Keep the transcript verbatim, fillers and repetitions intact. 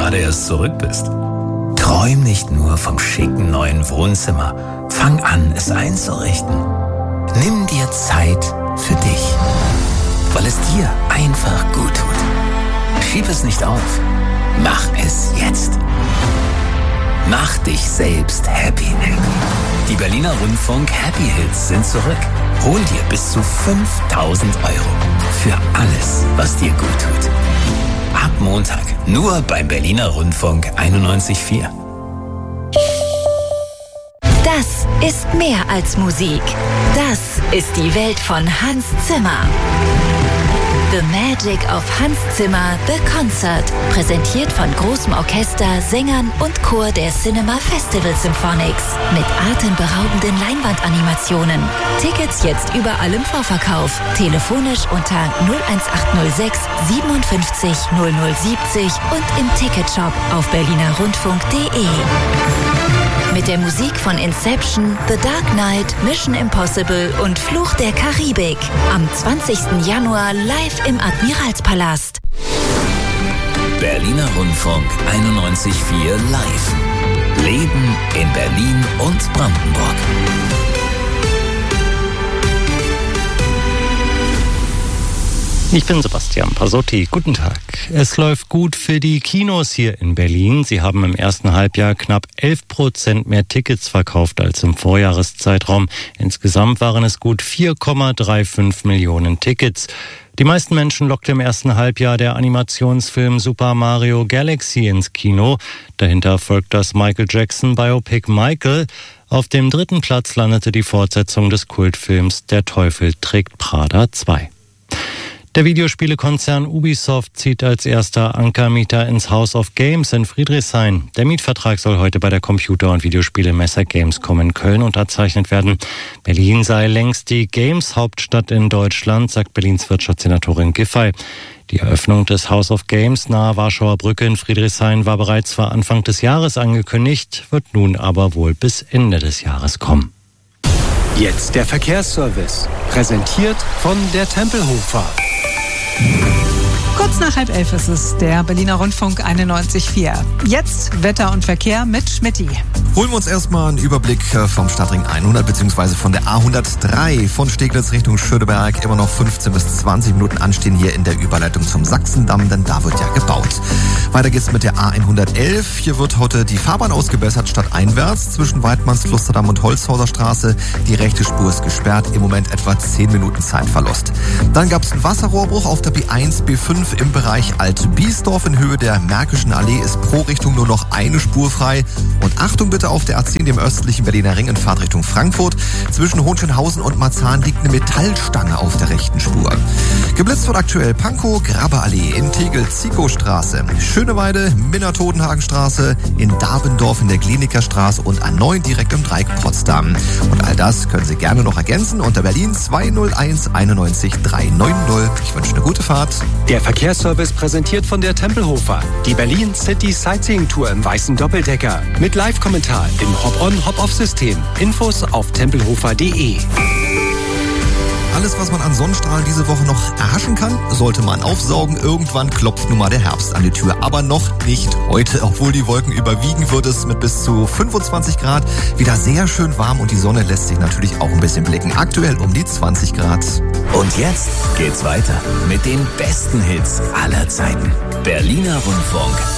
gerade erst zurück bist. Träum nicht nur vom schicken neuen Wohnzimmer. Fang an, es einzurichten. Nimm dir Zeit für dich, weil es dir einfach gut tut. Schieb es nicht auf. Mach es jetzt. Mach dich selbst happy. Die Berliner Rundfunk Happy Hits sind zurück. Hol dir bis zu fünftausend Euro für alles, was dir gut tut. Ab Montag nur beim Berliner Rundfunk einundneunzig Komma vier. Das ist mehr als Musik. Das ist die Welt von Hans Zimmer. The Magic of Hans Zimmer, The Concert. Präsentiert von großem Orchester, Sängern und Chor der Cinema Festival Symphonics. Mit atemberaubenden Leinwandanimationen. Tickets jetzt überall im Vorverkauf. Telefonisch unter null eins acht null sechs siebenundfünfzig null null siebzig und im Ticketshop auf berliner rundfunk punkt de. Mit der Musik von Inception, The Dark Knight, Mission Impossible und Fluch der Karibik. Am zwanzigsten Januar live im Admiralspalast. Berliner Rundfunk einundneunzig Komma vier live. Leben in Berlin und Brandenburg. Ich bin Sebastian Pasotti. Guten Tag. Es läuft gut für die Kinos hier in Berlin. Sie haben im ersten Halbjahr knapp elf Prozent mehr Tickets verkauft als im Vorjahreszeitraum. Insgesamt waren es gut vier Komma fünfunddreißig Millionen Tickets. Die meisten Menschen lockte im ersten Halbjahr der Animationsfilm Super Mario Galaxy ins Kino. Dahinter folgt das Michael Jackson Biopic Michael. Auf dem dritten Platz landete die Fortsetzung des Kultfilms Der Teufel trägt Prada zwei. Der Videospielekonzern Ubisoft zieht als erster Ankermieter ins House of Games in Friedrichshain. Der Mietvertrag soll heute bei der Computer- und Videospielemesse Gamescom in Köln unterzeichnet werden. Berlin sei längst die Games-Hauptstadt in Deutschland, sagt Berlins Wirtschaftssenatorin Giffey. Die Eröffnung des House of Games nahe Warschauer Brücke in Friedrichshain war bereits vor Anfang des Jahres angekündigt, wird nun aber wohl bis Ende des Jahres kommen. Jetzt der Verkehrsservice, präsentiert von der Tempelhofer. Kurz nach halb elf ist es, der Berliner Rundfunk einundneunzig Komma vier. Jetzt Wetter und Verkehr mit Schmitty. Holen wir uns erstmal einen Überblick vom Stadtring hundert bzw. von der A hundertdrei von Steglitz Richtung Schöneberg. Immer noch fünfzehn bis zwanzig Minuten anstehen hier in der Überleitung zum Sachsendamm, denn da wird ja gebaut. Weiter geht's mit der A hundertelf. Hier wird heute die Fahrbahn ausgebessert stadteinwärts zwischen Weidmannslusterdamm und Holzhauser Straße. Die rechte Spur ist gesperrt, im Moment etwa zehn Minuten Zeitverlust. Dann gab es einen Wasserrohrbruch auf der B eins B fünf im Bereich Alt-Biesdorf. In Höhe der Märkischen Allee ist pro Richtung nur noch eine Spur frei. Und Achtung bitte auf der A zehn, dem östlichen Berliner Ring in Fahrtrichtung Frankfurt. Zwischen Hohenschönhausen und Marzahn liegt eine Metallstange auf der rechten Spur. Geblitzt wird aktuell Pankow, Grabbeallee, in Tegel, Ziekow-Straße, Schöneweide, Minna-Totenhagen-Straße, in Dabendorf in der Klinikerstraße und A neun direkt im Dreieck Potsdam. Und all das können Sie gerne noch ergänzen unter Berlin zwei null eins einundneunzig drei neun null. Ich wünsche eine gute Fahrt. Der Verkehrsservice präsentiert von der Tempelhofer. Die Berlin City Sightseeing Tour im weißen Doppeldecker. Mit Live-Kommentar im Hop-on, Hop-off-System. Infos auf tempelhofer punkt de. Alles, was man an Sonnenstrahlen diese Woche noch erhaschen kann, sollte man aufsaugen. Irgendwann klopft nun mal der Herbst an die Tür. Aber noch nicht heute. Obwohl die Wolken überwiegen, wird es mit bis zu fünfundzwanzig Grad wieder sehr schön warm und die Sonne lässt sich natürlich auch ein bisschen blicken. Aktuell um die zwanzig Grad. Und jetzt geht's weiter mit den besten Hits aller Zeiten. Berliner Rundfunk